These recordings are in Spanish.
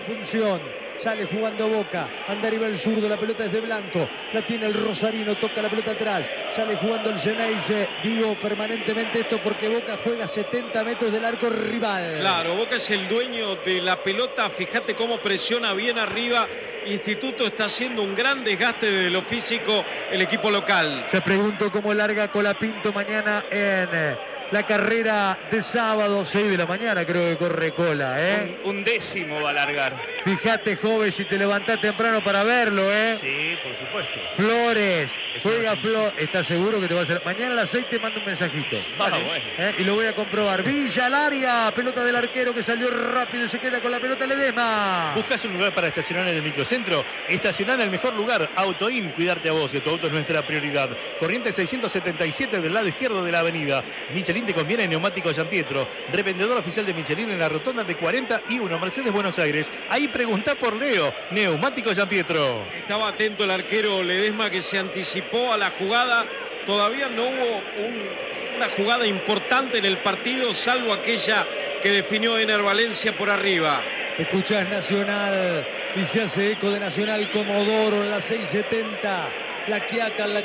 Función, sale jugando Boca, anda arriba el zurdo, la pelota es de Blanco, la tiene el Rosarino, toca la pelota atrás, sale jugando el Ceneice. Digo permanentemente esto porque Boca juega 70 metros del arco rival. Claro, Boca es el dueño de la pelota, fíjate cómo presiona bien arriba. Instituto está haciendo un gran desgaste de lo físico el equipo local. Se pregunto cómo larga Colapinto mañana en la carrera de sábado, 6 de la mañana creo que corre Cola, Un décimo va a largar. Fíjate, joven, si te levantás temprano para verlo, Sí, por supuesto. Flores, juega Flores. ¿Estás seguro que te va a hacer? Mañana a las 6 te mando un mensajito. Vale. Y lo voy a comprobar. Villa al área, pelota del arquero que salió rápido y se queda con la pelota Ledesma. ¿Buscas un lugar para estacionar en el microcentro? Estacionar en el mejor lugar. Autoin, cuidarte a vos, que tu auto es nuestra prioridad. Corriente 677 del lado izquierdo de la avenida. Michelin te conviene en Neumático Gianpietro. Revendedor oficial de Michelin en la rotonda de 41, Mercedes, Buenos Aires. Ahí preguntá por Leo. Neumático Gianpietro. Estaba atento el arquero Ledesma, que se anticipó a la jugada. Todavía no hubo una jugada importante en el partido, salvo aquella que definió Ener Valencia por arriba. Escuchás Nacional y se hace eco de Nacional Comodoro en la 670. La Quiaca en la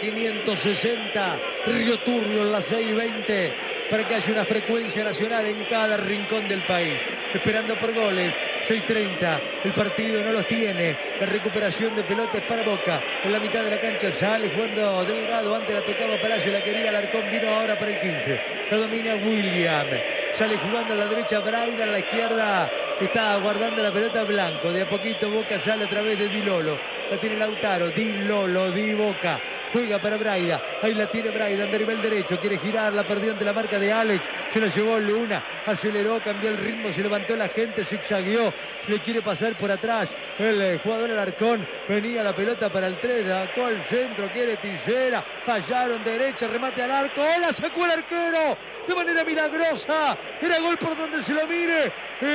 560. Río Turbio en la 620. Para que haya una frecuencia nacional en cada rincón del país. Esperando por goles. 6:30, el partido no los tiene. La recuperación de pelotas para Boca. En la mitad de la cancha sale jugando Delgado. Antes la tocaba Palacio, la quería Alarcón. Vino ahora para el 15. La domina William. Sale jugando a la derecha Braida, a la izquierda está aguardando la pelota Blanco. De a poquito Boca sale a través de Di Lolo. La tiene Lautaro, Di Lolo, Di Boca. Juega para Braida, ahí la tiene Braida, anda arriba el derecho, quiere girar, la perdió ante la marca de Alex, se la llevó Luna, aceleró, cambió el ritmo, se levantó la gente, zigzagueó, le quiere pasar por atrás, el jugador Alarcón, venía la pelota para el 3, sacó el centro, quiere Tillera, fallaron, derecha, remate al arco, la sacó el arquero, de manera milagrosa, era gol por donde se lo mire,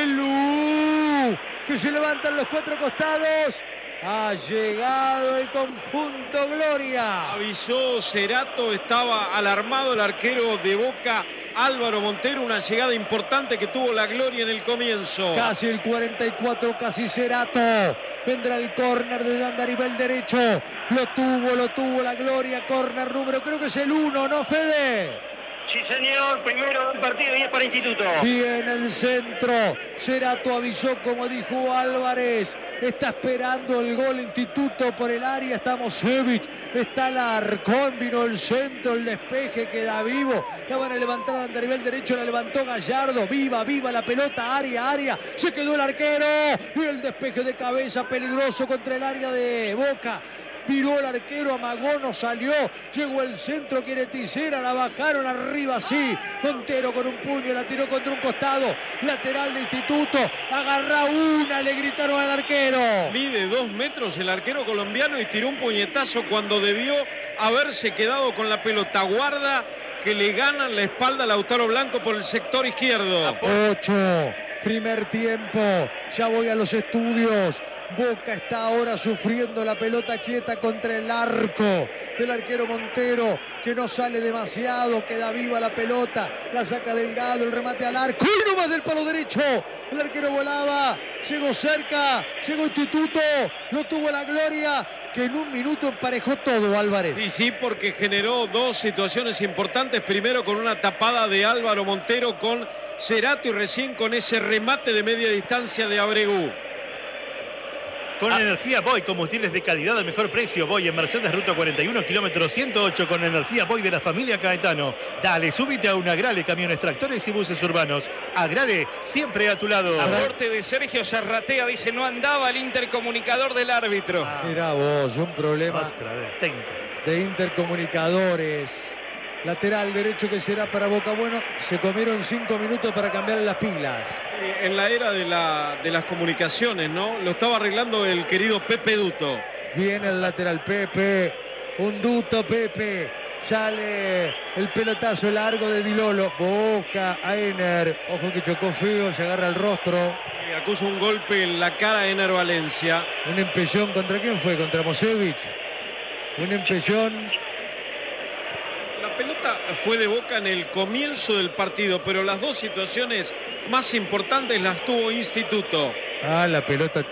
el que se levantan los cuatro costados. Ha llegado el conjunto Gloria. Avisó Cerato, estaba alarmado el arquero de Boca, Álvaro Montero. Una llegada importante que tuvo la Gloria en el comienzo. Casi el 44, casi Cerato. Vendrá el córner de Andarivel derecho. Lo tuvo la Gloria. Córner número, creo que es el 1, ¿no, Fede? Sí, señor, primero del partido y es para Instituto. Viene el centro. Cerato avisó, como dijo Álvarez. Está esperando el gol Instituto por el área. Está Mosevich, está Alarcón, vino el centro, el despeje queda vivo. La van a levantar a Andarivel derecho, la levantó Gallardo. Viva la pelota, área. Se quedó el arquero. Y el despeje de cabeza peligroso contra el área de Boca. Tiró el arquero, amagó, no salió. Llegó el centro, quiere Tillera, la bajaron arriba, sí. Montero con un puño, la tiró contra un costado. Lateral de Instituto, agarra una, le gritaron al arquero. Mide 2 metros el arquero colombiano y tiró un puñetazo cuando debió haberse quedado con la pelota. Guarda que le ganan la espalda a Lautaro Blanco por el sector izquierdo. 8, primer tiempo, ya voy a los estudios. Boca está ahora sufriendo la pelota quieta contra el arco del arquero Montero, que no sale demasiado, queda viva la pelota, la saca Delgado, el remate al arco, y no más del palo derecho, el arquero volaba, llegó cerca, llegó Instituto, lo tuvo la Gloria, que en un minuto emparejó todo, Álvarez. Sí, porque generó 2 situaciones importantes, primero con una tapada de Álvaro Montero con Cerato y recién con ese remate de media distancia de Abregu. Con energía Boy, combustibles de calidad al mejor precio. Boy en Mercedes, ruta 41, kilómetro 108, con energía Boy de la familia Caetano. Dale, súbite a un Agrale, camiones, tractores y buses urbanos. Agrale, siempre a tu lado. Aporte de Sergio Zarratea, dice, no andaba el intercomunicador del árbitro. Mirá vos, un problema Otra vez, técnico. de intercomunicadores. Lateral derecho que será para Boca. Bueno, se comieron 5 minutos para cambiar las pilas. En la era de las comunicaciones, ¿no? Lo estaba arreglando el querido Pepe Duto. Viene el lateral Pepe. Un Duto Pepe. Sale el pelotazo largo de Di Lolo. Boca a Ener. Ojo que chocó feo, se agarra el rostro. Acusa un golpe en la cara a Ener Valencia. Un empellón, ¿contra quién fue? Contra Mosevich. Un empellón. La pelota fue de Boca en el comienzo del partido, pero las 2 situaciones más importantes las tuvo Instituto. La pelota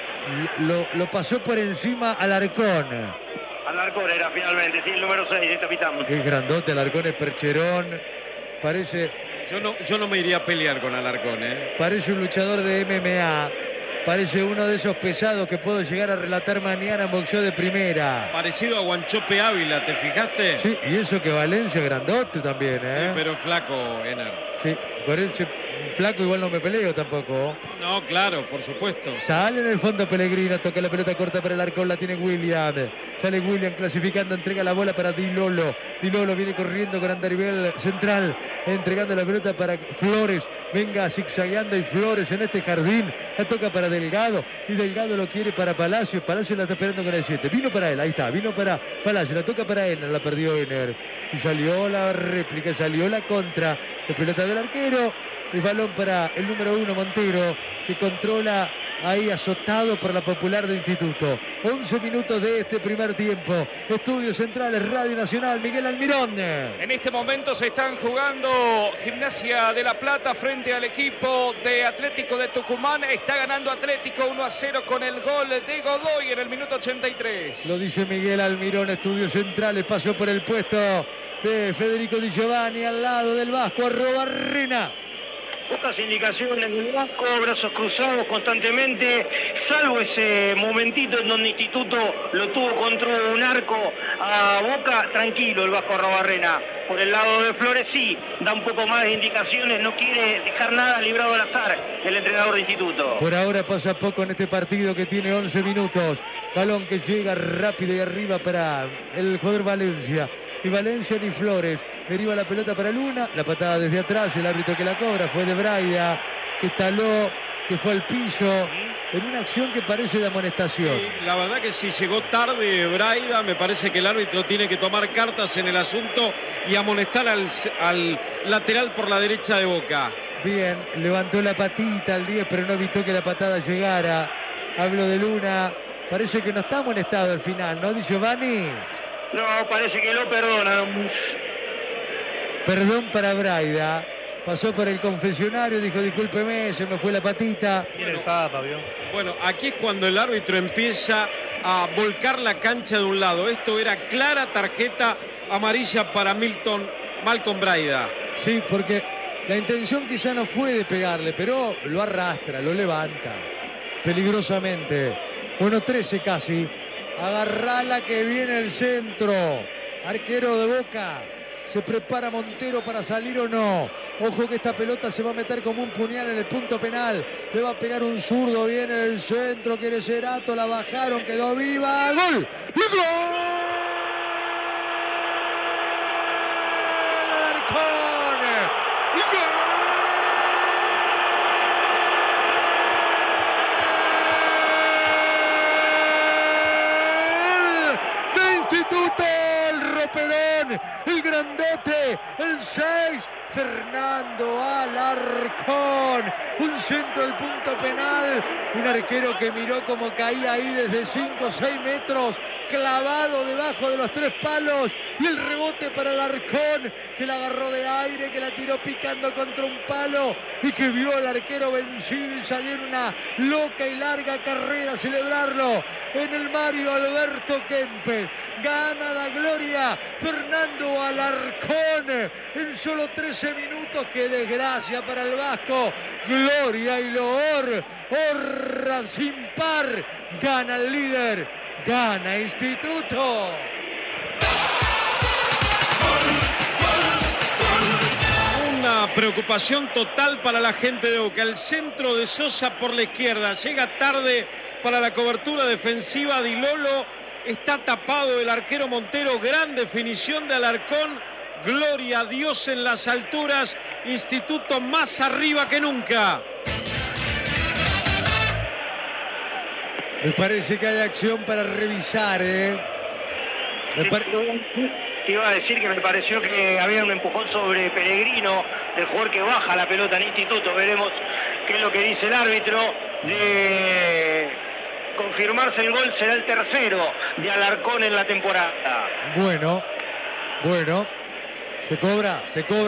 lo pasó por encima Alarcón. Alarcón era finalmente, sí, el número 6, el capitán. Qué grandote Alarcón, es percherón. Parece Yo no me iría a pelear con Alarcón, ¿eh? Parece un luchador de MMA. Parece uno de esos pesados que puedo llegar a relatar mañana en boxeo de primera. Parecido a Guanchope Ávila, ¿te fijaste? Sí, y eso que Valencia grandote también, ¿eh? Sí, pero flaco, Ener. Sí, por ese flaco igual no me peleo tampoco. No, claro, por supuesto. Sale en el fondo Pellegrino, toca la pelota corta para el Alarcón, la tiene William. Sale William clasificando, entrega la bola para Di Lolo. Di Lolo viene corriendo con andarivel central, entregando la pelota para Flores. Venga zigzagueando y Flores en este jardín. La toca para Delgado y Delgado lo quiere para Palacio. Palacio la está esperando con el 7. Vino para él, ahí está, vino para Palacio. La toca para Ener, la perdió Ener. Y salió la réplica, salió la contra. La pelota del arquero. El balón para el número 1, Montero, que controla ahí azotado por la Popular de Instituto. 11 minutos de este primer tiempo. Estudios Centrales, Radio Nacional, Miguel Almirón. En este momento se están jugando Gimnasia de La Plata frente al equipo de Atlético de Tucumán. Está ganando Atlético 1-0 con el gol de Godoy en el minuto 83. Lo dice Miguel Almirón, Estudios Centrales, pasó por el puesto de Federico Di Giovanni al lado del Vasco, Arrobarrena. Pocas indicaciones del Vasco, brazos cruzados constantemente, salvo ese momentito en donde Instituto lo tuvo contra un arco a Boca, tranquilo el Vasco Arrobarrena. Por el lado de Flores sí, da un poco más de indicaciones, no quiere dejar nada librado al azar el entrenador de Instituto. Por ahora pasa poco en este partido que tiene 11 minutos. Balón que llega rápido y arriba para el jugador Valencia. Ni Valencia ni Flores. Deriva la pelota para Luna. La patada desde atrás. El árbitro que la cobra fue de Braida, que taló, que fue al piso. En una acción que parece de amonestación. Sí, la verdad que si llegó tarde Braida, me parece que el árbitro tiene que tomar cartas en el asunto y amonestar al lateral por la derecha de Boca. Bien, levantó la patita al 10, pero no evitó que la patada llegara. Hablo de Luna. Parece que no está amonestado al final, ¿no, Di Giovanni? No, parece que lo perdona. Perdón para Braida. Pasó por el confesionario, dijo discúlpeme, se me fue la patita. Viene el Papa, ¿vio? Bueno, aquí es cuando el árbitro empieza a volcar la cancha de un lado. Esto era clara tarjeta amarilla para Malcolm Braida. Sí, porque la intención quizá no fue de pegarle, pero lo arrastra, lo levanta peligrosamente. 1-13 casi. Agarrala que viene el centro. Arquero de Boca. Se prepara Montero para salir o no. Ojo que esta pelota se va a meter como un puñal en el punto penal. Le va a pegar un zurdo. Viene el centro. Quiere Cerato. La bajaron. Quedó viva. ¡Gol! ¡Gol! ¡Alarcón! ¡Gol! Instituto, el roperón, el grandote, el 6, Fernando Alarcón, un centro del punto penal, un arquero que miró como caía ahí desde 5 o 6 metros, clavado debajo de los 3 palos, y el rebote para Alarcón, que la agarró de aire, que la tiró picando contra un palo, y que vio al arquero vencido y salió en una loca y larga carrera a celebrarlo en el Mario Alberto Kempes. Gana la gloria Fernando Alarcón en solo 13 minutos. ¡Qué desgracia para el Vasco! Gloria y loor, honra sin par. Gana el líder, gana Instituto. Una preocupación total para la gente de Boca. El centro de Sosa por la izquierda. Llega tarde para la cobertura defensiva. Di Lolo. Está tapado el arquero Montero. Gran definición de Alarcón. Gloria a Dios en las alturas. Instituto más arriba que nunca. Me parece que hay acción para revisar, ¿eh? Te iba a decir que me pareció que había un empujón sobre Pellegrino, el jugador que baja la pelota en Instituto. Veremos qué es lo que dice el árbitro. De confirmarse el gol, será el tercero de Alarcón en la temporada. Bueno. Se cobra.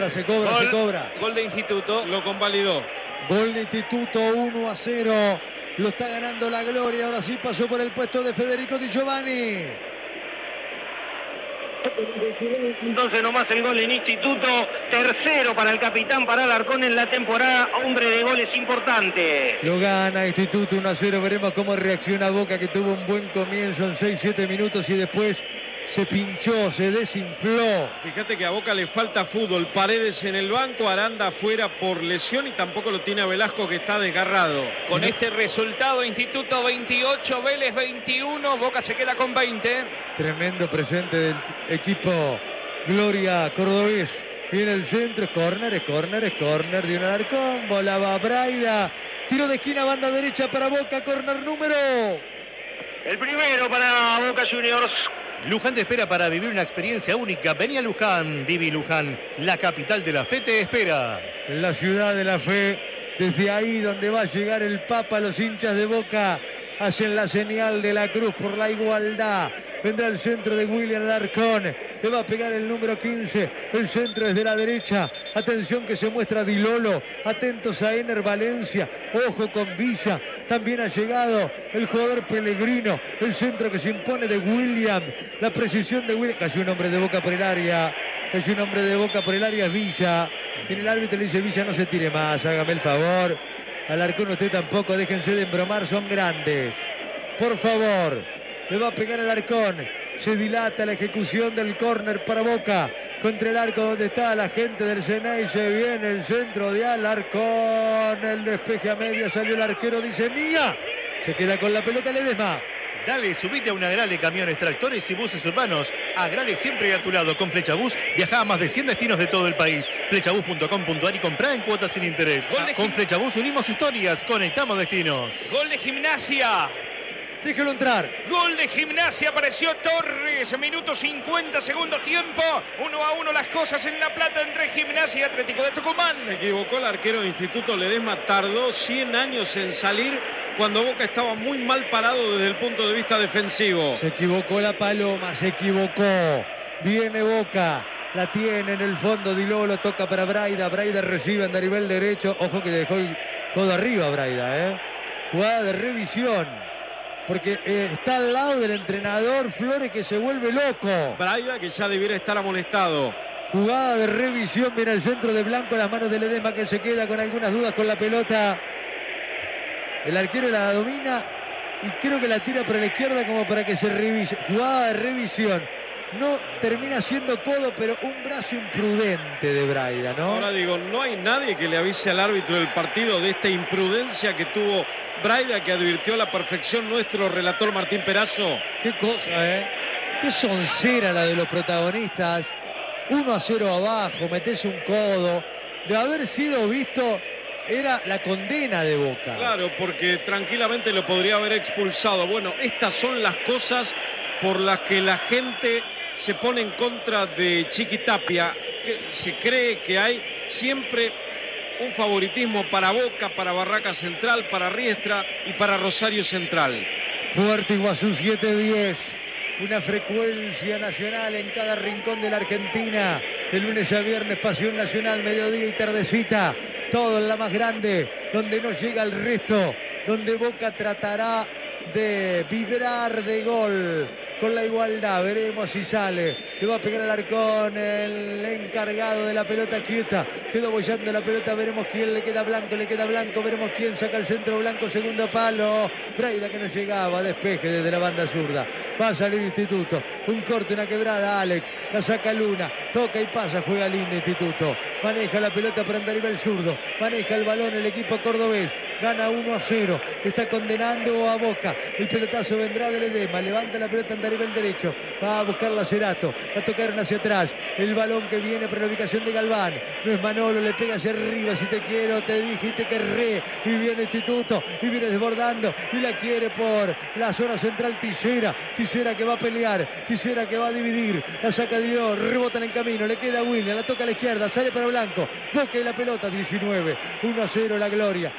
Gol de Instituto. Lo convalidó. Gol de Instituto, 1-0. Lo está ganando la Gloria. Ahora sí pasó por el puesto de Federico Di Giovanni. Entonces nomás el gol en Instituto, tercero para el capitán, para Alarcón en la temporada, hombre de goles importante. Lo gana Instituto 1-0, veremos cómo reacciona Boca, que tuvo un buen comienzo en 6-7 minutos y después se pinchó, se desinfló. Fíjate que a Boca le falta fútbol. Paredes en el banco, Aranda fuera por lesión y tampoco lo tiene a Velasco, que está desgarrado. Con este resultado, Instituto 28, Vélez 21, Boca se queda con 20. Tremendo presente del equipo Gloria cordobés. Viene el centro, es córner de un Alarcón, volaba Braida. Tiro de esquina, banda derecha para Boca, córner número. El primero para Boca Juniors. Luján te espera para vivir una experiencia única. Vení a Luján, viví Luján, la capital de la fe te espera. La ciudad de la fe, desde ahí donde va a llegar el Papa, los hinchas de Boca hacen la señal de la cruz por la igualdad. Vendrá el centro de William Alarcón, le va a pegar el número 15, el centro desde la derecha. Atención que se muestra Di Lolo, atentos a Ener Valencia, ojo con Villa, también ha llegado el jugador Pellegrino, el centro que se impone de William, la precisión de William, casi un hombre de Boca por el área, es Villa, y el árbitro le dice: Villa, no se tire más, hágame el favor. Alarcón, usted tampoco, déjense de embromar, son grandes, por favor. Le va a pegar Alarcón. Se dilata la ejecución del córner para Boca. Contra el arco donde está la gente del Ceney. Se viene el centro de Alarcón. El despeje a media. Salió el arquero. Dice: mía. Se queda con la pelota Ledesma. Dale, subite a una Agrale Camiones, Tractores y Buses Urbanos. Agrale siempre a tu lado. Con Flechabús viaja a más de 100 destinos de todo el país. Flechabús.com.ar y comprá en cuotas sin interés. Con Flechabús unimos historias, conectamos destinos. Gol de Gimnasia. Déjelo entrar. Gol de Gimnasia, apareció Torres, minuto 50, segundo tiempo. 1-1 las cosas en La Plata entre Gimnasia y Atlético de Tucumán. Se equivocó el arquero de Instituto Ledesma, tardó 100 años en salir cuando Boca estaba muy mal parado desde el punto de vista defensivo. Se equivocó la Paloma, se equivocó. Viene Boca, la tiene en el fondo, Di Lolo, toca para Braida. Braida recibe en nivel derecho. Ojo que dejó el codo arriba Braida, Jugada de revisión. Porque está al lado del entrenador Flores, que se vuelve loco. Braida, que ya debiera estar amonestado. Jugada de revisión, viene el centro de Blanco, las manos de Ledesma, que se queda con algunas dudas con la pelota. El arquero la domina y creo que la tira por la izquierda como para que se revise. Jugada de revisión. No termina siendo codo, pero un brazo imprudente de Braida, ¿no? Ahora digo, no hay nadie que le avise al árbitro del partido de esta imprudencia que tuvo Braida, que advirtió a la perfección nuestro relator Martín Perazo. Qué cosa, qué soncera la de los protagonistas. 1-0 abajo, metés un codo. De haber sido visto, era la condena de Boca. Claro, porque tranquilamente lo podría haber expulsado. Bueno, estas son las cosas por las que la gente se pone en contra de Chiquitapia, que se cree que hay siempre un favoritismo para Boca, para Barraca Central, para Riestra y para Rosario Central. Puerto Iguazú 7-10, una frecuencia nacional en cada rincón de la Argentina, de lunes a viernes, pasión nacional, mediodía y tardecita, todo en la más grande, donde no llega el resto, donde Boca tratará de vibrar de gol con la igualdad. Veremos si sale. Le va a pegar al Alarcón, el encargado de la pelota quieta. Quedó bollando la pelota. Veremos quién le queda Blanco. Veremos quién saca el centro. Blanco, segundo palo. Braida, que no llegaba. Despeje desde la banda zurda. Va a salir Instituto. Un corte, una quebrada. Alex la saca Luna. Toca y pasa. Juega lindo Instituto. Maneja la pelota para Andarivel zurdo. Maneja el balón el equipo cordobés. Gana 1-0. Está condenando a Boca. El pelotazo vendrá de Ledesma. Levanta la pelota Andarivel derecho. Va a buscar la Cerato. Va a tocar hacia atrás. El balón que viene para la ubicación de Galván. No es Manolo. Le pega hacia arriba. Si te quiero, te dije y te querré. Y viene Instituto. Y viene desbordando. Y la quiere por la zona central Tisera. Tisera que va a pelear. Tisera que va a dividir. La saca Dios. Rebota en el camino. Le queda a William. La toca a la izquierda. Sale para Blanco. Boca y la pelota. 19. 1-0 la Gloria. 1-0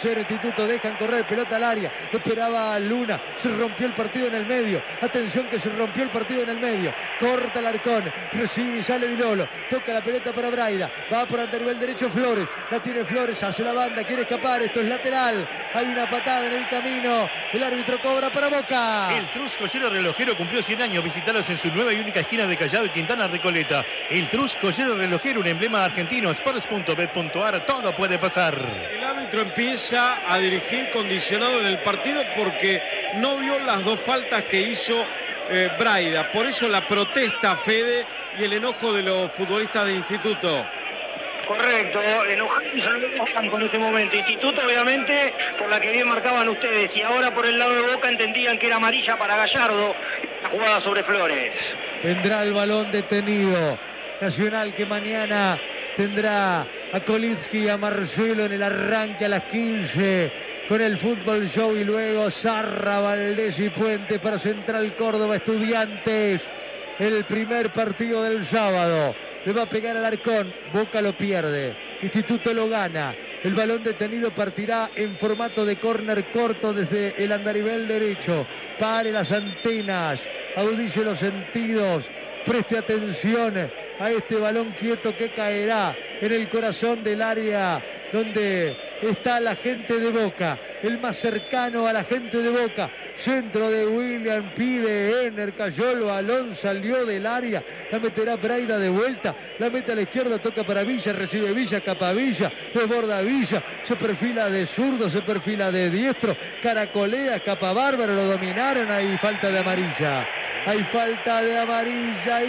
0 Instituto, dejan correr, pelota al área, esperaba Luna, se rompió el partido en el medio, atención que se rompió el partido en el medio, corta Alarcón, recibe y sale Di Lolo, toca la pelota para Braida, va por el derecho Flores, la tiene Flores, hace la banda, quiere escapar, esto es lateral, hay una patada en el camino, el árbitro cobra para Boca. El Trus Joyero Relojero cumplió 100 años, visitalos en su nueva y única esquina de Callao y Quintana Recoleta. El Trus Joyero Relojero, un emblema argentino, sports.bet.ar, todo puede pasar. El árbitro empieza a dirigir condicionado en el partido porque no vio las dos faltas que hizo Braida. Por eso la protesta, Fede, y el enojo de los futbolistas de Instituto. Correcto, enojados con ese momento. Instituto, obviamente, por la que bien marcaban ustedes. Y ahora por el lado de Boca entendían que era amarilla para Gallardo. La jugada sobre Flores. Vendrá el balón detenido. Nacional que mañana tendrá a Kolitsky y a Marcelo en el arranque a las 15 con el Fútbol Show, y luego Sarra, Valdés y Puente para Central Córdoba Estudiantes. El primer partido del sábado. Le va a pegar al Alarcón, Boca lo pierde, Instituto lo gana. El balón detenido partirá en formato de córner corto desde el andarivel derecho. Pare las antenas, agudice los sentidos, preste atención a este balón quieto que caerá en el corazón del área donde está la gente de Boca, el más cercano a la gente de Boca. Centro de William, pide Ener, cayó el balón, salió del área, la meterá Braida de vuelta, la mete a la izquierda, toca para Villa, recibe Villa, escapa Villa, desborda Villa, se perfila de zurdo, se perfila de diestro, caracolea, escapa Bárbaro, lo dominaron, hay falta de amarilla. Hay falta de amarilla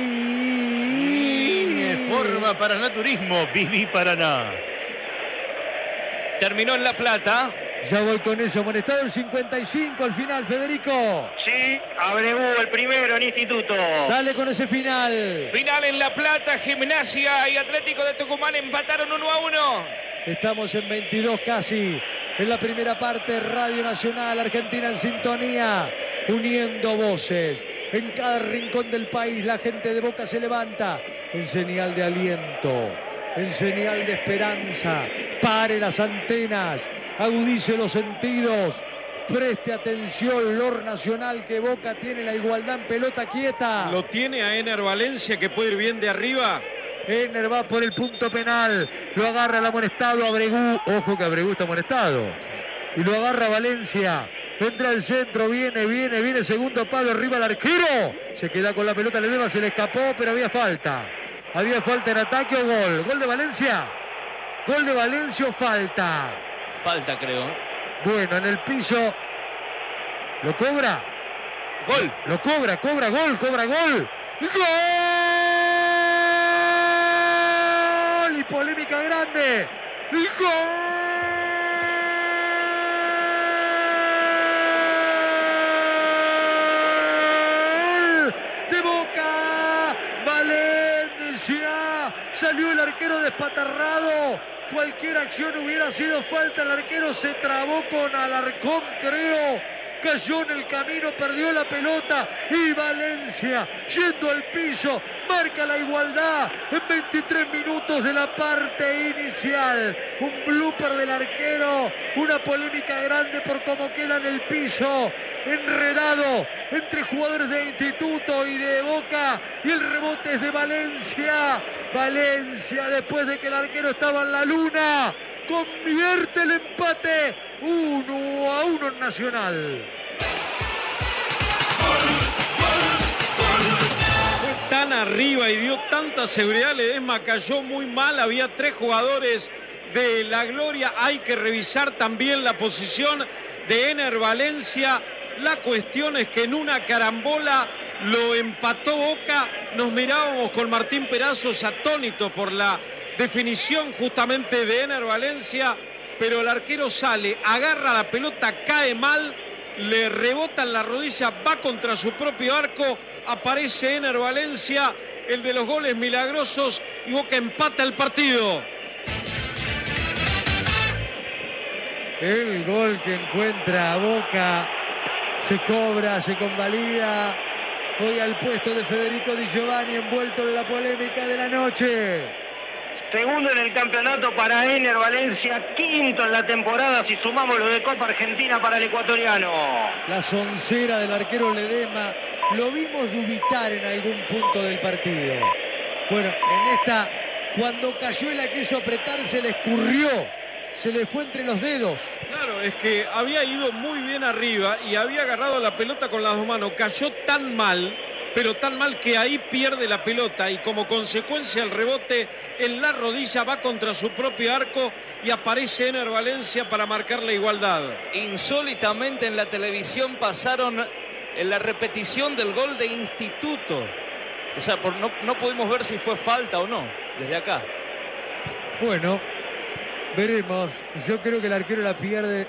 y... Forma Paranaturismo, Viví Paraná. Terminó en La Plata. Ya voy con eso, amonestado el 55 al final, Federico. Sí, Abregu el primero en Instituto. Dale con ese final. Final en La Plata, Gimnasia y Atlético de Tucumán empataron 1-1. Estamos en 22 casi. En la primera parte, Radio Nacional, Argentina en sintonía, uniendo voces. En cada rincón del país la gente de Boca se levanta en señal de aliento, en señal de esperanza. Pare las antenas, agudice los sentidos, preste atención, Lor Nacional, que Boca tiene la igualdad en pelota quieta. Lo tiene a Ener Valencia, que puede ir bien de arriba. Ener va por el punto penal, lo agarra el amonestado Abregu. Ojo que Abregu está amonestado. Y lo agarra Valencia. Entra al centro, viene, segundo palo, arriba el arquero. Se queda con la pelota, le deba, se le escapó, pero había falta. Había falta en ataque o gol. ¿Gol de Valencia? ¿Gol de Valencia o falta? Falta, creo. Bueno, en el piso. ¿Lo cobra? Gol. Lo cobra, gol. ¡Gol! Y polémica grande. ¡Gol! Salió el arquero despatarrado. Cualquier acción hubiera sido falta. El arquero se trabó con Alarcón, creo. Cayó en el camino, perdió la pelota. Y Valencia, yendo al piso, marca la igualdad en 23 minutos de la parte inicial. Un blooper del arquero. Una polémica grande por cómo queda en el piso. Enredado entre jugadores de Instituto y de Boca, y el rebote es de Valencia. Valencia, después de que el arquero estaba en la luna, convierte el empate 1-1 en Nacional. Fue tan arriba y dio tanta seguridad. Ledesma cayó muy mal, había 3 jugadores de la Gloria. Hay que revisar también la posición de Ener Valencia. La cuestión es que en una carambola lo empató Boca. Nos mirábamos con Martín Perazos atónitos por la definición justamente de Ener Valencia, pero el arquero sale, agarra la pelota, cae mal, le rebota en la rodilla, va contra su propio arco, aparece Ener Valencia, el de los goles milagrosos, y Boca empata el partido. El gol que encuentra a Boca se cobra, se convalida. Hoy al puesto de Federico Di Giovanni, envuelto en la polémica de la noche. segundo en el campeonato para Ener Valencia, quinto en la temporada si sumamos lo de Copa Argentina para el ecuatoriano. La soncera del arquero Ledesma, lo vimos dubitar en algún punto del partido. Bueno, en esta, cuando cayó y la quiso apretar, se le escurrió, se le fue entre los dedos. Claro, es que había ido muy bien arriba y había agarrado la pelota con las dos manos. Cayó tan mal, pero tan mal que ahí pierde la pelota y como consecuencia el rebote en la rodilla va contra su propio arco y aparece Ener Valencia para marcar la igualdad. Insólitamente en la televisión pasaron en la repetición del gol de Instituto. O sea, no pudimos ver si fue falta o no, desde acá. Bueno, veremos. Yo creo que el arquero la pierde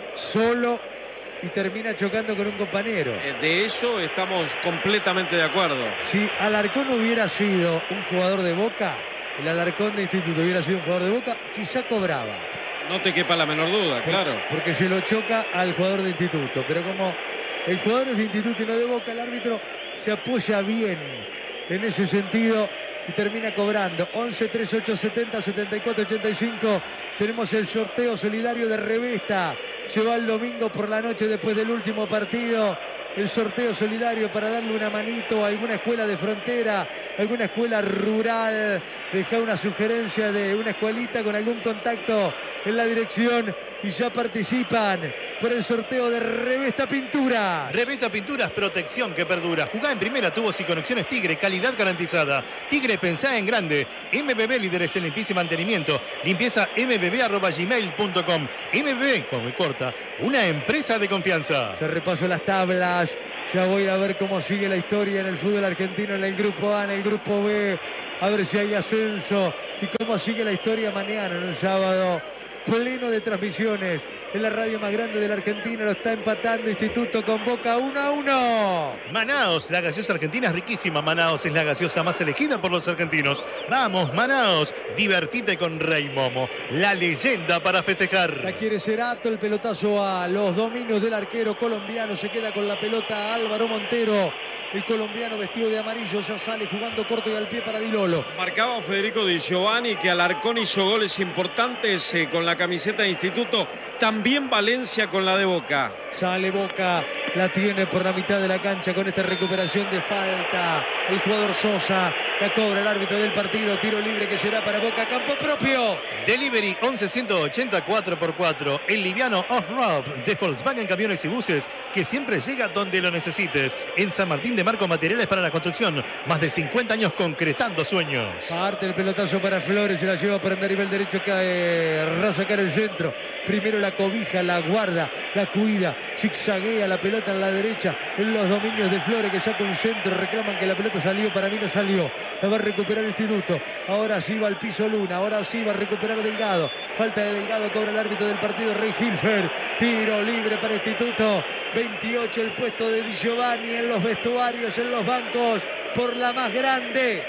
solo y termina chocando con un compañero. De eso estamos completamente de acuerdo. Si Alarcón hubiera sido un jugador de Boca, el Alarcón de Instituto hubiera sido un jugador de Boca, quizá cobraba. No te quepa la menor duda, claro. Porque se lo choca al jugador de Instituto. Pero como el jugador es de Instituto y no de Boca, el árbitro se apoya bien en ese sentido y termina cobrando. 11 38 70 74 85. Tenemos el sorteo solidario de Revesta. Se va el domingo por la noche después del último partido. El sorteo solidario para darle una manito a alguna escuela de frontera, alguna escuela rural. Deja una sugerencia de una escuelita con algún contacto en la dirección y ya participan por el sorteo de Revesta Pintura. Revesta Pinturas, protección que perdura. Jugá en primera, tubos y conexiones Tigre, calidad garantizada. Tigre, pensá en grande. MBB, líderes en limpieza y mantenimiento. Limpieza mbb@gmail.com. MBB, con muy corta, una empresa de confianza. Ya repaso las tablas. Ya voy a ver cómo sigue la historia en el fútbol argentino, en el grupo A, en el grupo B. A ver si hay ascenso y cómo sigue la historia mañana, en el sábado. Pleno de transmisiones en la radio más grande de la Argentina. Lo está empatando Instituto con Boca 1-1. Manaos, la gaseosa argentina es riquísima. Manaos es la gaseosa más elegida por los argentinos. Vamos, Manaos, divertite con Rey Momo, la leyenda para festejar. La quiere Cerato, el pelotazo a los dominios del arquero colombiano. Se queda con la pelota Álvaro Montero. El colombiano vestido de amarillo ya sale jugando corto y al pie para Di Lolo. Marcaba Federico Di Giovanni que Alarcón hizo goles importantes con la camiseta de Instituto. También Valencia con la de Boca. Sale Boca, la tiene por la mitad de la cancha con esta recuperación de falta. El jugador Sosa, la cobra el árbitro del partido. Tiro libre que será para Boca, campo propio. Delivery 11-180 4x4. El liviano off-road de Volkswagen Camiones y Buses que siempre llega donde lo necesites. En San Martín de Marco, materiales para la construcción. Más de 50 años concretando sueños. Parte el pelotazo para Flores, se la lleva por andar nivel derecho, cae, rasa cara el centro. Primero la cobija, la guarda, la cuida, zigzaguea la pelota en la derecha, en los dominios de Flores que saca un centro, reclaman que la pelota salió, para mí no salió. La va a recuperar el Instituto. Ahora sí va al piso Luna, ahora sí va a recuperar Delgado. Falta de Delgado, cobra el árbitro del partido, Rey Hilfer. Tiro libre para Instituto. 28 el puesto de Di Giovanni en los vestuarios, en los bancos, por la más grande.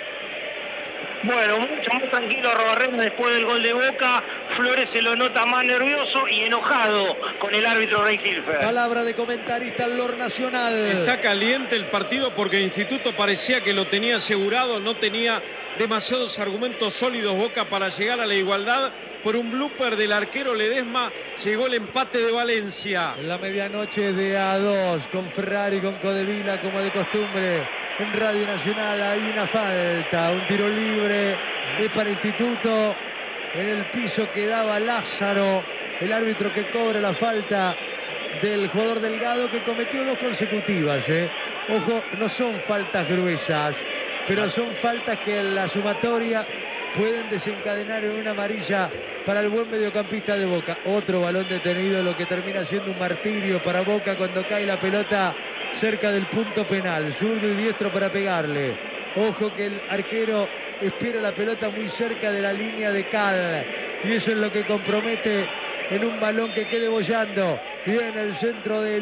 Bueno, mucho más tranquilo Robarrena después del gol de Boca. Flores se lo nota más nervioso y enojado con el árbitro Rey Hilfer. Palabra de comentarista en Lor Nacional. Está caliente el partido porque el Instituto parecía que lo tenía asegurado, no tenía demasiados argumentos sólidos Boca para llegar a la igualdad. Por un blooper del arquero Ledesma llegó el empate de Valencia. En la medianoche de A2 con Ferrari, con Codevila como de costumbre. En Radio Nacional hay una falta, un tiro libre es para Instituto. En el piso quedaba Lázaro, el árbitro que cobra la falta del jugador Delgado que cometió dos consecutivas. Ojo, no son faltas gruesas, pero son faltas que en la sumatoria pueden desencadenar en una amarilla para el buen mediocampista de Boca. Otro balón detenido, lo que termina siendo un martirio para Boca cuando cae la pelota cerca del punto penal. Zurdo y diestro para pegarle. Ojo que el arquero espera la pelota muy cerca de la línea de cal. Y eso es lo que compromete en un balón que quede bollando. Viene el centro de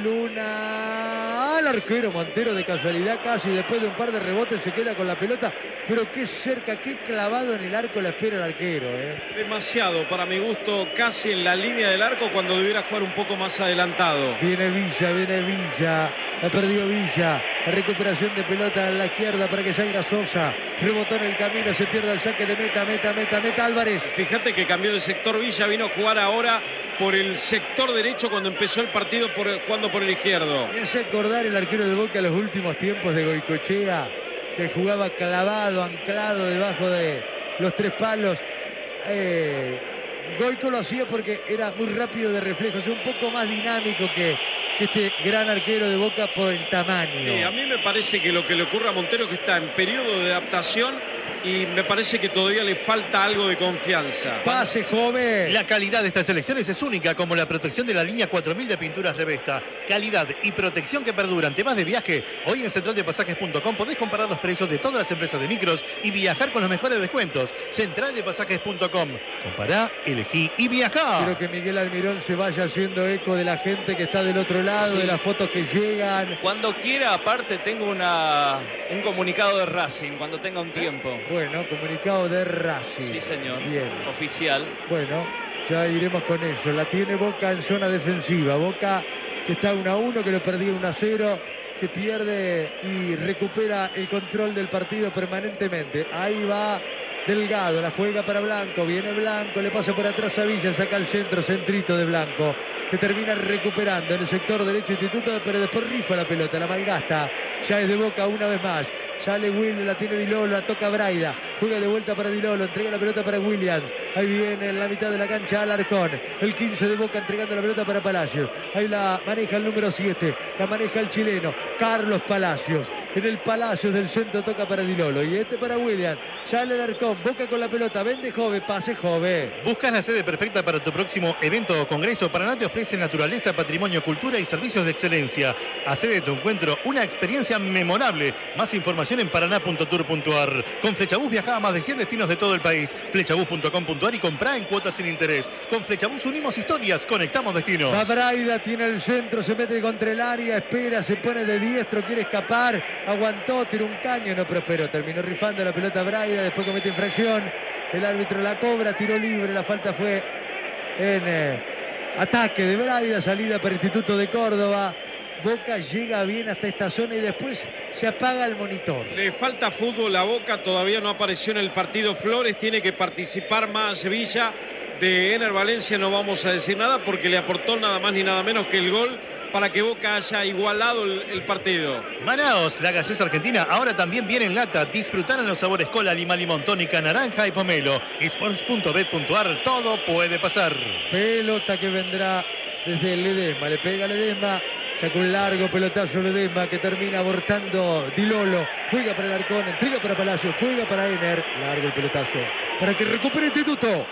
Luna. Al arquero Montero de casualidad casi después de un par de rebotes se queda con la pelota. Pero qué cerca, qué clavado en el arco la espera el arquero. Demasiado para mi gusto, casi en la línea del arco cuando debiera jugar un poco más adelantado. Viene Villa, La perdió Villa. La recuperación de pelota a la izquierda para que salga Sosa. Rebotó en el camino, se pierde el saque de meta Álvarez. Fíjate que cambió de sector Villa, vino a jugar ahora por el sector derecho cuando empezó el partido jugando por el izquierdo. Me hace acordar el arquero de Boca los últimos tiempos de Goicoechea, que jugaba clavado, anclado debajo de los tres palos. Goico lo hacía porque era muy rápido de reflejos, un poco más dinámico que este gran arquero de Boca por el tamaño. Sí, a mí me parece que lo que le ocurre a Montero es que está en periodo de adaptación y me parece que todavía le falta algo de confianza. Pase joven. La calidad de estas elecciones es única, como la protección de la línea 4000 de pinturas Revesta. Calidad y protección que perduran. Temas de viaje. Hoy en centraldepasajes.com podés comparar los precios de todas las empresas de micros y viajar con los mejores descuentos. Centraldepasajes.com. Compará, elegí y viajá. Quiero que Miguel Almirón se vaya haciendo eco de la gente que está del otro lado, de las fotos que llegan. Cuando quiera, aparte, tengo un comunicado de Racing, cuando tenga un tiempo. Bueno, comunicado de Racing. Sí, señor. Bien. Oficial. Bueno, ya iremos con eso. La tiene Boca en zona defensiva. Boca que está 1-1, que lo perdió 1-0, que pierde y recupera el control del partido permanentemente. Ahí va Delgado, la juega para Blanco, viene Blanco, le pasa por atrás a Villa, saca el centrito de Blanco, que termina recuperando en el sector derecho Instituto, pero después rifa la pelota, la malgasta, ya es de Boca una vez más. Sale Will, la tiene Di Lolo, la toca Braida. Juega de vuelta para Di Lolo, entrega la pelota para Williams. Ahí viene en la mitad de la cancha Alarcón. El 15 de Boca entregando la pelota para Palacios. Ahí la maneja el número 7. La maneja el chileno Carlos Palacios. En el Palacios del centro toca para Di Lolo. Y este para Williams. Sale Alarcón, Boca con la pelota. Vende Jove, pase Jove. ¿Buscas la sede perfecta para tu próximo evento o congreso? Paraná te ofrece naturaleza, patrimonio, cultura y servicios de excelencia. Hacé de tu encuentro una experiencia memorable. Más información en paraná.tour.ar. Con Flechabús viaja a más de 100 destinos de todo el país. Flechabús.com.ar y comprá en cuotas sin interés. Con Flechabús unimos historias, conectamos destinos. Va Braida, tiene el centro, se mete contra el área, espera, se pone de diestro, quiere escapar, aguantó, tiró un caño, no prosperó. Terminó rifando la pelota Braida, después comete infracción. El árbitro la cobra, tiro libre, la falta fue en ataque de Braida, salida para Instituto de Córdoba. Boca llega bien hasta esta zona y después se apaga el monitor. Le falta fútbol a Boca, todavía no apareció en el partido Flores, tiene que participar más Sevilla. De Ener Valencia no vamos a decir nada porque le aportó nada más ni nada menos que el gol para que Boca haya igualado el partido. Manaos, la gaseosa argentina, ahora también viene en lata. Disfrutar los sabores cola, lima, limón, tónica, naranja y pomelo. Sports.bet.ar, todo puede pasar. Pelota que vendrá desde Ledesma, le pega Ledesma. Saca un largo pelotazo Ledesma que termina abortando Di Lolo. Juega para el Arcón, entrega para Palacio, juega para Ener. Largo el pelotazo para que recupere Instituto.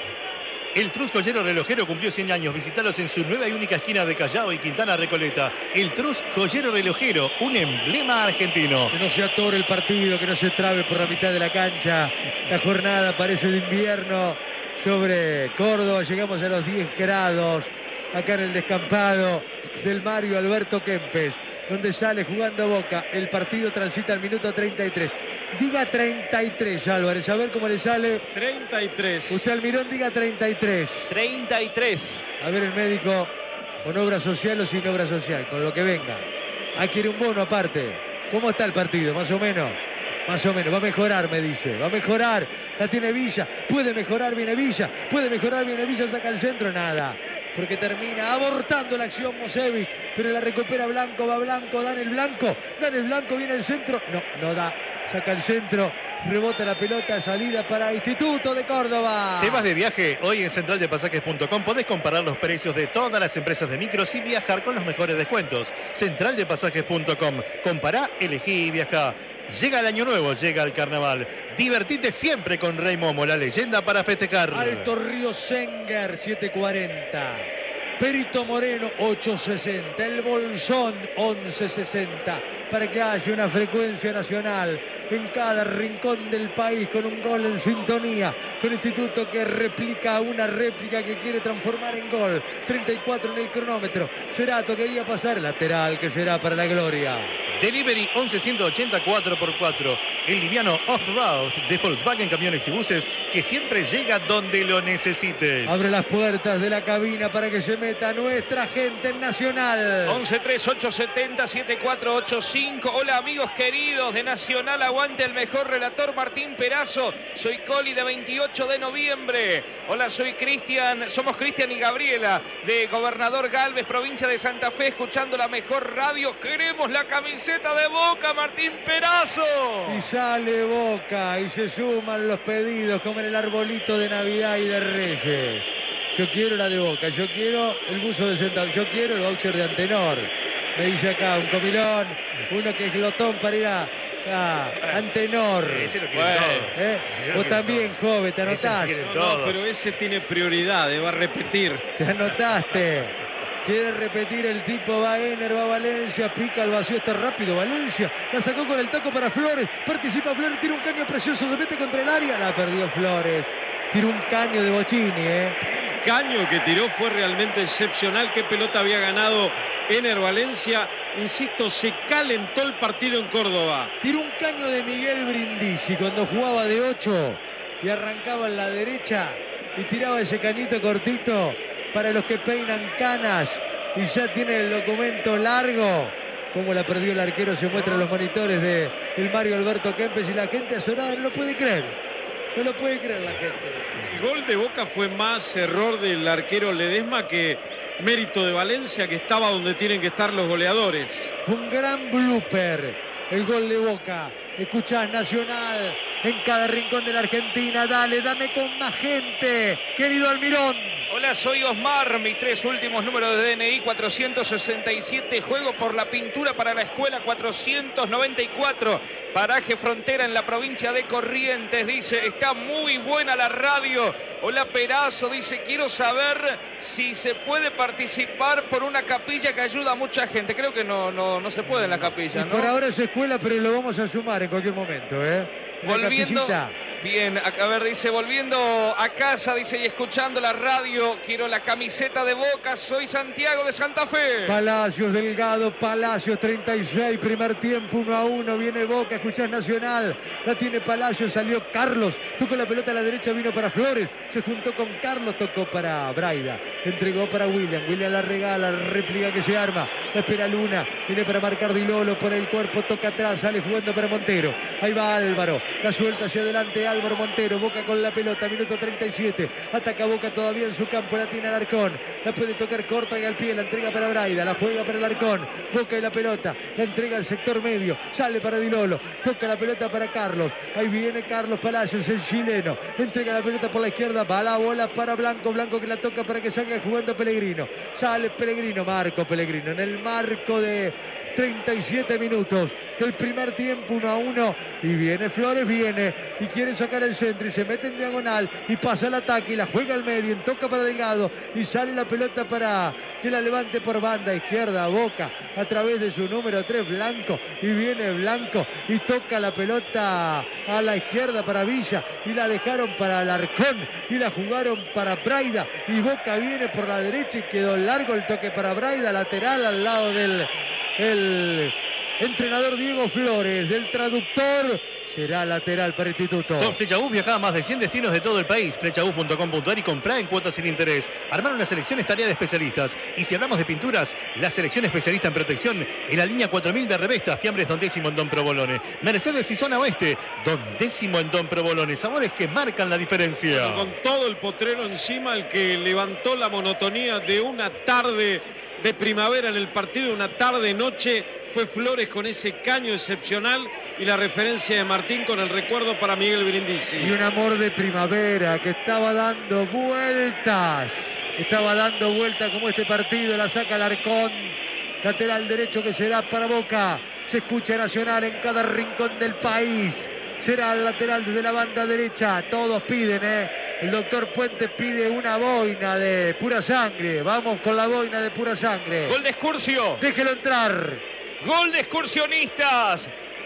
El Trus Joyero Relojero cumplió 100 años. Visitalos en su nueva y única esquina de Callao y Quintana Recoleta. El Trus Joyero Relojero, un emblema argentino. Que no se atore el partido, que no se trabe por la mitad de la cancha. La jornada parece de invierno sobre Córdoba. Llegamos a los 10 grados acá en el descampado del Mario Alberto Kempes, donde sale jugando Boca. El partido transita al minuto 33. Diga 33, Álvarez, a ver cómo le sale. 33. Usted, Almirón, diga 33. 33. A ver el médico, con obra social o sin obra social, con lo que venga. Ah, quiere un bono aparte. ¿Cómo está el partido? Más o menos. Más o menos, va a mejorar, me dice. Va a mejorar. La tiene Villa. Puede mejorar, viene Villa. Puede mejorar, viene Villa, saca el centro. Nada. Porque termina abortando la acción Mosevic. Pero la recupera Blanco, va Blanco, dan el Blanco. Dan el Blanco, viene el centro. No, no da. Saca el centro, rebota la pelota, salida para Instituto de Córdoba. ¿Te vas de viaje? Hoy en centraldepasajes.com podés comparar los precios de todas las empresas de micros y viajar con los mejores descuentos. Centraldepasajes.com. Compará, elegí y viajá. Llega el año nuevo, llega el carnaval. Divertite siempre con Rey Momo, la leyenda para festejar. Alto Río Senger, 740. Perito Moreno, 860. El Bolsón, 1160. Para que haya una frecuencia nacional en cada rincón del país, con un gol en sintonía, con Instituto que replica una réplica que quiere transformar en gol. 34 en el cronómetro. Cerato quería pasar, lateral que será para la gloria. Delivery 11-180 4x4. El liviano off-road de Volkswagen Camiones y Buses que siempre llega donde lo necesites. Abre las puertas de la cabina para que se meta nuestra gente en Nacional. 11-3-870-7485. Hola amigos queridos de Nacional, aguante el mejor relator Martín Perazo. Soy Coli de 28 de noviembre. Hola, soy Cristian, somos Cristian y Gabriela de Gobernador Galvez, provincia de Santa Fe, escuchando la mejor radio. Queremos la camiseta de Boca, Martín Perazo. Y sale Boca y se suman los pedidos como en el arbolito de Navidad y de Reyes. Yo quiero la de Boca, yo quiero el buzo de Santa Fe, yo quiero el voucher de Antenor. Me dice acá un comilón, uno que es glotón para ir a Antenor. Ese lo quiere todo. Vos también, joven, te anotás. No, pero ese tiene prioridad, va a repetir. Te anotaste. Quiere repetir el tipo Baener, va a Valencia, pica el vacío, está rápido Valencia, la sacó con el taco para Flores, participa Flores, tira un caño precioso, se mete contra el área, la perdió Flores, tira un caño de Bocini, El caño que tiró fue realmente excepcional. Qué pelota había ganado Ener Valencia. Insisto, se calentó el partido en Córdoba. Tiró un caño de Miguel Brindisi cuando jugaba de 8 y arrancaba en la derecha y tiraba ese cañito cortito para los que peinan canas y ya tiene el documento largo. Como la perdió el arquero se muestra en los monitores del Mario Alberto Kempes y la gente azorada no lo puede creer. No lo puede creer la gente. El gol de Boca fue más error del arquero Ledesma que mérito de Valencia, que estaba donde tienen que estar los goleadores. Un gran blooper, el gol de Boca. Escuchás Nacional en cada rincón de la Argentina. Dale, dame con más gente, querido Almirón. Hola, soy Osmar, mis 3 últimos números de DNI 467, juego por la pintura para la escuela 494, paraje Frontera en la provincia de Corrientes, dice, está muy buena la radio. Hola Perazo, dice, quiero saber si se puede participar por una capilla que ayuda a mucha gente. Creo que no se puede en la capilla, ¿no? Por ahora es escuela, pero lo vamos a sumar en cualquier momento, Volviendo, bien, a ver, dice, volviendo a casa, dice, y escuchando la radio, quiero la camiseta de Boca, soy Santiago de Santa Fe. Palacios, Delgado, Palacios, 36, primer tiempo, 1-1, viene Boca, escuchás Nacional, la tiene Palacios, salió Carlos, tocó la pelota a la derecha, vino para Flores, se juntó con Carlos, tocó para Braida, entregó para William la regala, réplica que se arma, la espera Luna, viene para marcar Dilolo, por el cuerpo, toca atrás, sale jugando para Montero, ahí va Álvaro, la suelta hacia adelante Álvaro Montero, Boca con la pelota, minuto 37, ataca Boca todavía en su campo, la tiene Alarcón, la puede tocar corta y al pie, la entrega para Braida, la juega para Alarcón, Boca y la pelota, la entrega al sector medio, sale para Dilolo, toca la pelota para Carlos, ahí viene Carlos Palacios, el chileno, entrega la pelota por la izquierda, va la bola para Blanco, Blanco que la toca para que salga jugando Pellegrino, sale Pellegrino, Marco Pellegrino, en el marco de 37 minutos del primer tiempo, 1-1, y viene Flores, viene y quiere sacar el centro y se mete en diagonal y pasa el ataque y la juega al medio, toca para Delgado y sale la pelota para que la levante por banda izquierda Boca a través de su número 3 Blanco, y viene Blanco y toca la pelota a la izquierda para Villa y la dejaron para Alarcón y la jugaron para Braida y Boca viene por la derecha y quedó largo el toque para Braida, lateral al lado del entrenador Diego Flores, del traductor, será lateral para Instituto. Con Flechabús viaja a más de 100 destinos de todo el país. Flechabús.com.ar y comprá en cuotas sin interés. Armar una selección es tarea de especialistas. Y si hablamos de pinturas, la selección especialista en protección en la línea 4000 de Revestas, Fiambres Don Décimo en Don Provolone. Mercedes y Zona Oeste, Don Décimo en Don Provolone. Sabores que marcan la diferencia. Con todo el potrero encima, el que levantó la monotonía de una tarde de primavera en el partido, una tarde-noche, fue Flores con ese caño excepcional y la referencia de Martín con el recuerdo para Miguel Brindisi. Y un amor de primavera que estaba dando vueltas como este partido, la saca Alarcón, lateral derecho que será para Boca, se escucha Nacional en cada rincón del país, será el lateral desde la banda derecha, todos piden, el doctor Puente pide una boina de pura sangre, vamos con la boina de pura sangre. Gol de Excursio. Déjelo entrar. Gol de Excursionistas.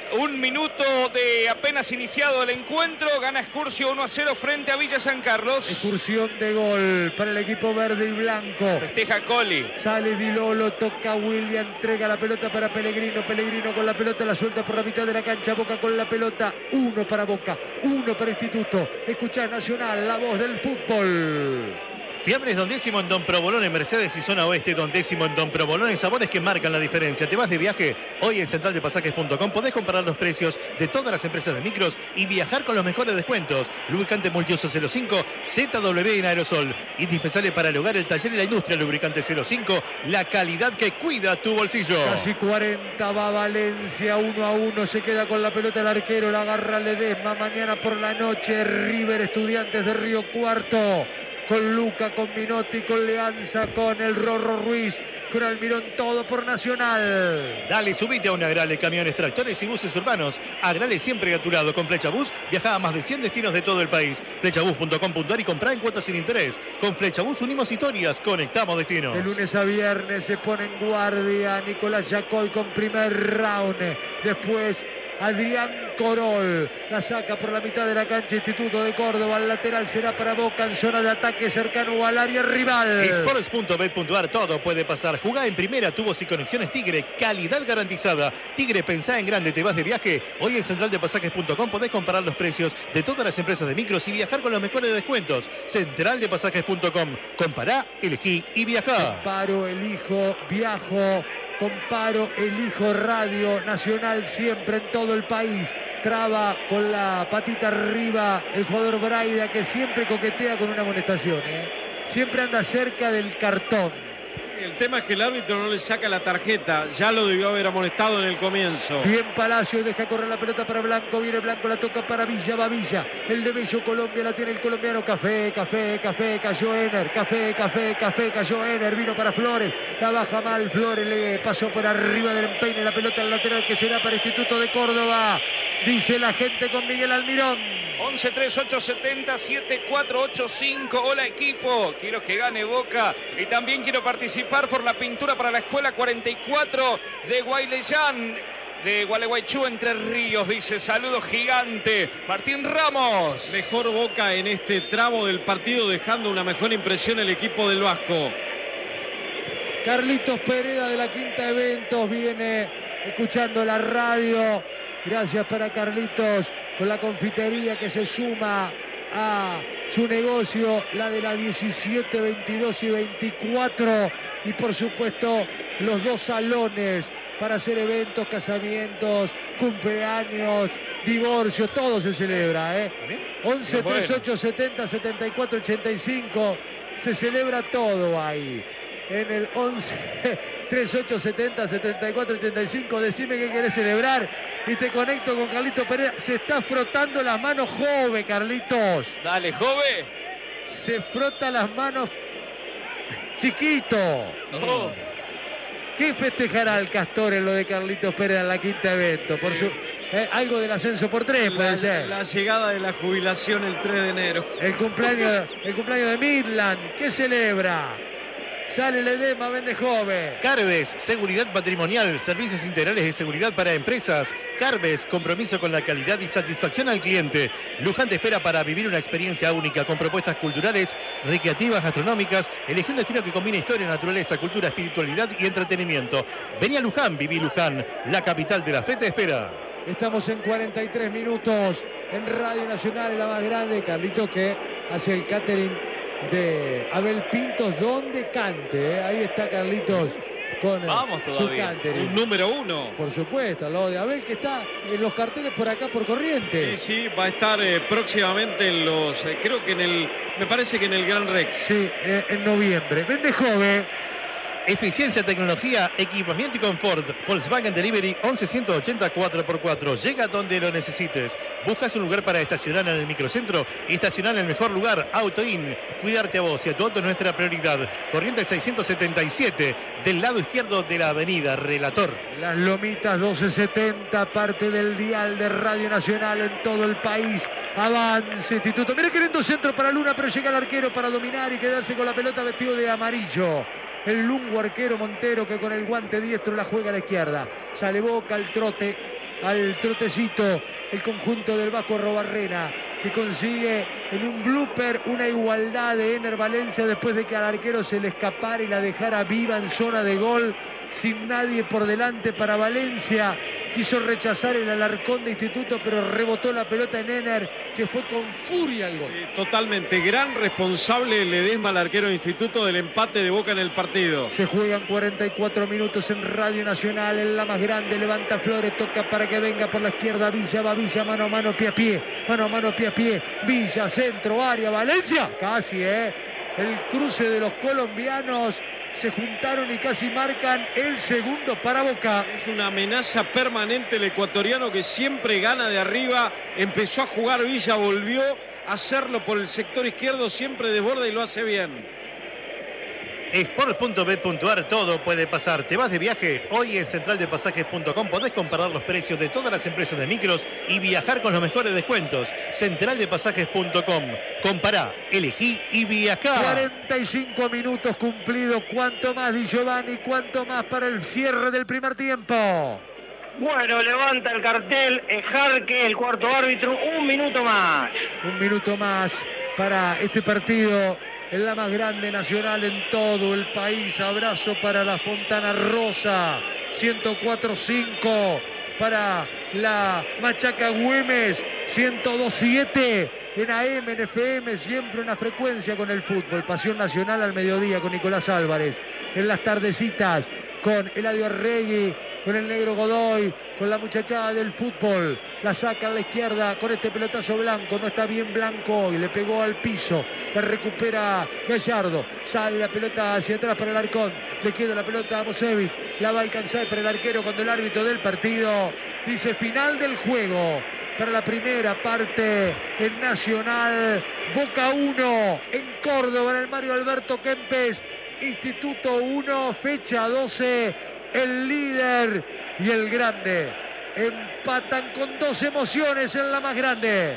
un minuto de apenas iniciado el encuentro. Gana Excursio 1-0 frente a Villa San Carlos. Excursión de gol para el equipo verde y blanco. Festeja Coli. Sale Di Lolo, toca William, entrega la pelota para Pellegrino. Pellegrino con la pelota, la suelta por la mitad de la cancha. Boca con la pelota. 1 para Boca, 1 para Instituto. Escuchá Nacional, la voz del fútbol. Fiambres Don Décimo en Don Provolone, en Mercedes y Zona Oeste. Don Décimo en Don Provolone, sabores que marcan la diferencia. Te vas de viaje hoy en centraldepasajes.com. Podés comparar los precios de todas las empresas de micros y viajar con los mejores descuentos. Lubricante multiuso 05, ZW en aerosol. Indispensable para el hogar, el taller y la industria. Lubricante 05, la calidad que cuida tu bolsillo. Casi 40 va Valencia, 1-1. Se queda con la pelota el arquero, la agarra Ledesma. Mañana por la noche, River Estudiantes de Río Cuarto. Con Luca, con Minotti, con Leanza, con el Rorro Ruiz, con Almirón, todo por Nacional. Dale, subite a un Agrale, camiones, tractores y buses urbanos. Agrale siempre a tu lado. Con Flecha Bus viaja a más de 100 destinos de todo el país. Flechabus.com.ar y comprá en cuotas sin interés. Con Flecha Bus unimos historias, conectamos destinos. De lunes a viernes se pone en guardia Nicolás Yacoy con primer round. Después Adrián Corol la saca por la mitad de la cancha. Instituto de Córdoba, el lateral será para Boca en zona de ataque cercano al área rival. Sports.bet.ar, todo puede pasar. Jugá en primera, tubos y conexiones Tigre, calidad garantizada. Tigre, pensá en grande, te vas de viaje. Hoy en centraldepasajes.com podés comparar los precios de todas las empresas de micros y viajar con los mejores descuentos. Centraldepasajes.com, compará, elegí y viajá. Comparo, elijo, viajo. Comparo, elijo, Radio Nacional siempre en todo el país. Traba con la patita arriba el jugador Braida, que siempre coquetea con una amonestación. Siempre anda cerca del cartón. El tema es que el árbitro no le saca la tarjeta. Ya lo debió haber amonestado en el comienzo. Bien Palacio, deja correr la pelota para Blanco. Viene Blanco, la toca para Villa, va Villa. El de Bello Colombia la tiene el colombiano. Café, cayó Ener. Café, cayó Ener. Vino para Flores, la baja mal. Flores le pasó por arriba del empeine. La pelota al lateral que será para Instituto de Córdoba. Dice la gente con Miguel Almirón. 11-3-870-7485. Hola equipo, quiero que gane Boca y también quiero participar por la pintura para la escuela 44 de Guayleyán, de Gualeguaychú, Entre Ríos. Dice, saludos gigante, Martín Ramos. Mejor Boca en este tramo del partido, dejando una mejor impresión el equipo del Vasco. Carlitos Pereda de la Quinta Eventos viene escuchando la radio. Gracias para Carlitos con la confitería que se suma a su negocio, la de la 17, 22 y 24. Y por supuesto los dos salones para hacer eventos, casamientos, cumpleaños, divorcio, todo se celebra. 11 38 70 74 85. Se celebra todo ahí. En el 11 38 70 74 85, decime qué querés celebrar y te conecto con Carlitos Pereira. Se está frotando las manos Jove, Carlitos. Dale, Jove. Se frota las manos chiquito. Oh. ¿Qué festejará el Castor en lo de Carlitos Pereira en la Quinta Evento? Por su, algo del ascenso por 3 puede ser. La llegada de la jubilación el 3 de enero. El cumpleaños de Midland. ¿Qué celebra? Sale Ledesma, vende Jove. Carbes, seguridad patrimonial, servicios integrales de seguridad para empresas. Carbes, compromiso con la calidad y satisfacción al cliente. Luján te espera para vivir una experiencia única con propuestas culturales, recreativas, gastronómicas. Elegí un destino que combine historia, naturaleza, cultura, espiritualidad y entretenimiento. Vení a Luján, viví Luján, la capital de la fe te espera. Estamos en 43 minutos en Radio Nacional, la más grande. Carlitos que hace el catering de Abel Pintos, donde cante. Ahí está Carlitos con su catering. Un número 1. Por supuesto, al lado de Abel, que está en los carteles por acá por Corrientes. Sí, va a estar próximamente en los, creo que me parece que en el Gran Rex. Sí, en noviembre. Vende Jove. Eficiencia, tecnología, equipamiento y confort. Volkswagen Delivery 11-180 4x4. Llega donde lo necesites. ¿Buscas un lugar para estacionar en el microcentro? Estacionar en el mejor lugar, AutoIn. Cuidarte a vos y a tu auto es nuestra prioridad. Corrientes 677, del lado izquierdo de la avenida. Relator. Las Lomitas 1270, parte del dial de Radio Nacional en todo el país. Avance Instituto. Mira qué lindo centro para Luna, pero llega el arquero para dominar y quedarse con la pelota vestido de amarillo. El lungo arquero Montero, que con el guante diestro la juega a la izquierda. Sale Boca al trote. al trotecito el conjunto del Vasco Arrobarrena, que consigue en un blooper una igualdad de Ener Valencia después de que al arquero se le escapara y la dejara viva en zona de gol, sin nadie por delante para Valencia. Quiso rechazar el Alarcón de Instituto, pero rebotó la pelota en Ener, que fue con furia el gol. Totalmente, gran responsable Ledesma, el arquero de Instituto, del empate de Boca en el partido. Se juegan 44 minutos en Radio Nacional, en la más grande, levanta Flores, toca para que venga por la izquierda Villa, va Villa, mano a mano, pie a pie, mano a mano, pie a pie, Villa, centro, área, Valencia, casi, el cruce de los colombianos. Se juntaron y casi marcan el segundo para Boca. Es una amenaza permanente el ecuatoriano, que siempre gana de arriba. Empezó a jugar Villa, volvió a hacerlo por el sector izquierdo, siempre desborda y lo hace bien. Sport.bet.ar, todo puede pasar. ¿Te vas de viaje? Hoy en centraldepasajes.com podés comparar los precios de todas las empresas de micros y viajar con los mejores descuentos. Centraldepasajes.com. Compará, elegí y viajá. 45 minutos cumplidos. ¿Cuánto más, Di Giovanni? ¿Cuánto más para el cierre del primer tiempo? Bueno, levanta el cartel Jarque, el cuarto árbitro. Un minuto más. Un minuto más para este partido. En la más grande nacional en todo el país. Abrazo para la Fontana Rosa. 104.5 para la Machaca Güemes. 102.7 en AM, en FM. Siempre una frecuencia con el fútbol. Pasión Nacional al mediodía con Nicolás Álvarez. En las tardecitas con Eladio Arregui, con el negro Godoy, con la muchachada del fútbol. La saca a la izquierda con este pelotazo Blanco. No está bien Blanco hoy, le pegó al piso. La recupera Gallardo. Sale la pelota hacia atrás para el Alarcón. Le queda la pelota a Mosevich. La va a alcanzar para el arquero cuando el árbitro del partido dice final del juego. Para la primera parte en Nacional. Boca 1 en Córdoba, en el Mario Alberto Kempes. Instituto 1, fecha 12, el líder y el grande empatan con 2 emociones en la más grande.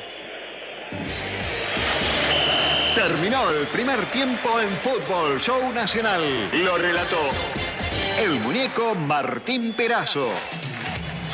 Terminó el primer tiempo en Fútbol Show Nacional. Lo relató el muñeco Martín Perazo.